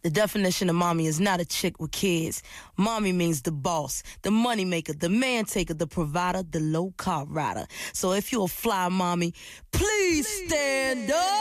The definition of mommy is not a chick with kids. Mommy means the boss, the money maker, the man taker, the provider, the low car rider. So if you're a fly mommy, please stand up.